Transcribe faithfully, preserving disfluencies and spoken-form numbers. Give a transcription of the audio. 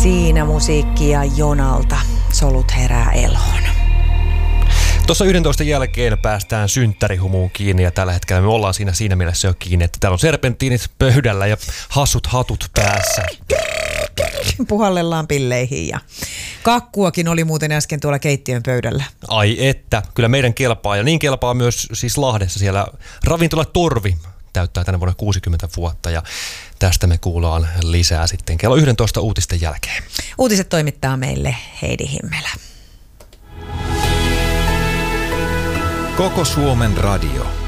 Siinä musiikkia Jonalta. Solut herää eloon. Tuossa yhdentoista jälkeen päästään synttärihumuun kiinni ja tällä hetkellä me ollaan siinä siinä mielessä jo kiinni, että täällä on serpenttiinit pöydällä ja hassut hatut päässä. Puhallellaan pilleihin ja kakkuakin oli muuten äsken tuolla keittiön pöydällä. Ai että, kyllä meidän kelpaa ja niin kelpaa myös siis Lahdessa siellä ravintola Torvi täyttää tänä vuonna kuusikymmentä vuotta ja tästä me kuullaan lisää sitten kello yhdentoista uutisten jälkeen. Uutiset toimittaa meille Heidi Himmelä. Koko Suomen radio.